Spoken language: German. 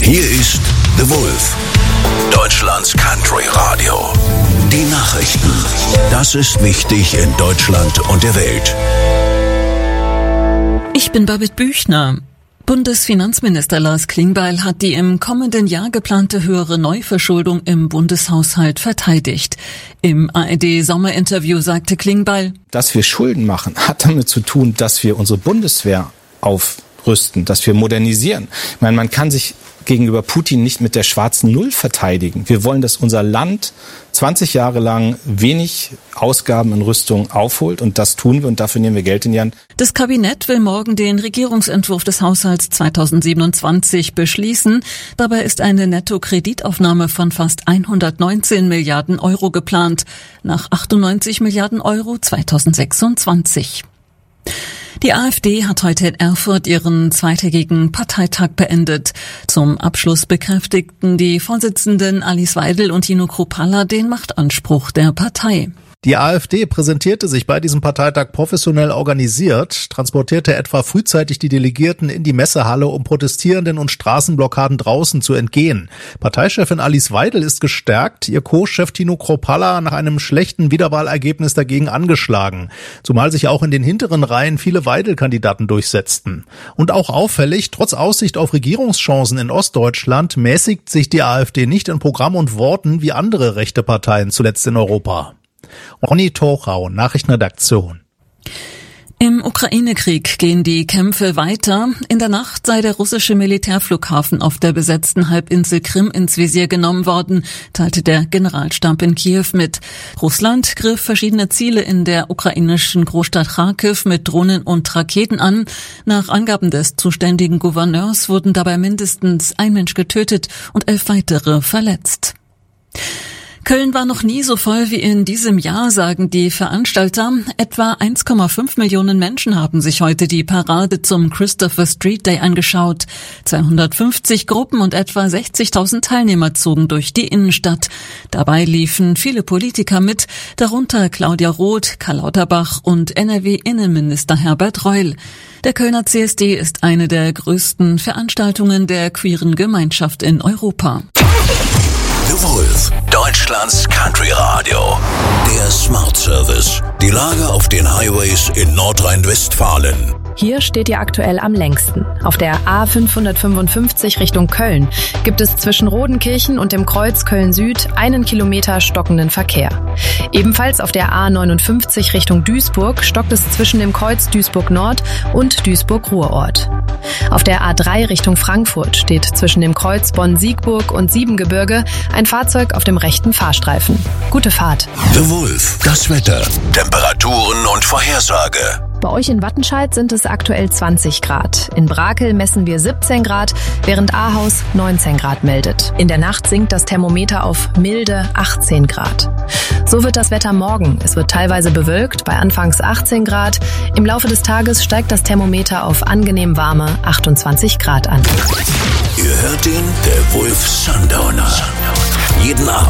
Hier ist The Wolf, Deutschlands Country Radio. Die Nachrichten. Das ist wichtig in Deutschland und der Welt. Ich bin Babette Büchner. Bundesfinanzminister Lars Klingbeil hat die im kommenden Jahr geplante höhere Neuverschuldung im Bundeshaushalt verteidigt. Im ARD-Sommerinterview sagte Klingbeil: Dass wir Schulden machen, hat damit zu tun, dass wir unsere Bundeswehr aufrüsten, dass wir modernisieren. Ich meine, man kann sich gegenüber Putin nicht mit der schwarzen Null verteidigen. Wir wollen, dass unser Land 20 Jahre lang wenig Ausgaben in Rüstung aufholt, und das tun wir, und dafür nehmen wir Geld in die Hand. Das Kabinett will morgen den Regierungsentwurf des Haushalts 2027 beschließen. Dabei ist eine Nettokreditaufnahme von fast 119 Milliarden Euro geplant, nach 98 Milliarden Euro 2026. Die AfD hat heute in Erfurt ihren zweitägigen Parteitag beendet. Zum Abschluss bekräftigten die Vorsitzenden Alice Weidel und Tino Kruppalla den Machtanspruch der Partei. Die AfD präsentierte sich bei diesem Parteitag professionell organisiert, transportierte etwa frühzeitig die Delegierten in die Messehalle, um Protestierenden und Straßenblockaden draußen zu entgehen. Parteichefin Alice Weidel ist gestärkt, ihr Co-Chef Tino Kruppalla nach einem schlechten Wiederwahlergebnis dagegen angeschlagen. Zumal sich auch in den hinteren Reihen viele Weidel-Kandidaten durchsetzten. Und auch auffällig, trotz Aussicht auf Regierungschancen in Ostdeutschland mäßigt sich die AfD nicht in Programm und Worten wie andere rechte Parteien zuletzt in Europa. Ronny Tochau, Nachrichtenredaktion. Im Ukraine-Krieg gehen die Kämpfe weiter. In der Nacht sei der russische Militärflughafen auf der besetzten Halbinsel Krim ins Visier genommen worden, teilte der Generalstab in Kiew mit. Russland griff verschiedene Ziele in der ukrainischen Großstadt Charkiw mit Drohnen und Raketen an. Nach Angaben des zuständigen Gouverneurs wurden dabei mindestens ein Mensch getötet und 11 weitere verletzt. Köln war noch nie so voll wie in diesem Jahr, sagen die Veranstalter. Etwa 1,5 Millionen Menschen haben sich heute die Parade zum Christopher Street Day angeschaut. 250 Gruppen und etwa 60.000 Teilnehmer zogen durch die Innenstadt. Dabei liefen viele Politiker mit, darunter Claudia Roth, Karl Lauterbach und NRW-Innenminister Herbert Reul. Der Kölner CSD ist eine der größten Veranstaltungen der queeren Gemeinschaft in Europa. The Wolf, Deutschlands Country Radio. Der Smart Service. Die Lage auf den Highways in Nordrhein-Westfalen. Hier steht ihr aktuell am längsten. Auf der A555 Richtung Köln gibt es zwischen Rodenkirchen und dem Kreuz Köln-Süd 1 Kilometer stockenden Verkehr. Ebenfalls auf der A59 Richtung Duisburg stockt es zwischen dem Kreuz Duisburg-Nord und Duisburg-Ruhrort. Auf der A3 Richtung Frankfurt steht zwischen dem Kreuz Bonn-Siegburg und Siebengebirge ein Fahrzeug auf dem rechten Fahrstreifen. Gute Fahrt. The Wolf, das Wetter, Temperaturen und Vorhersage. Bei euch in Wattenscheid sind es aktuell 20 Grad. In Brakel messen wir 17 Grad, während Ahaus 19 Grad meldet. In der Nacht sinkt das Thermometer auf milde 18 Grad. So wird das Wetter morgen. Es wird teilweise bewölkt, bei anfangs 18 Grad. Im Laufe des Tages steigt das Thermometer auf angenehm warme 28 Grad an. Ihr hört den, der Wolf Sundowner. Jeden Abend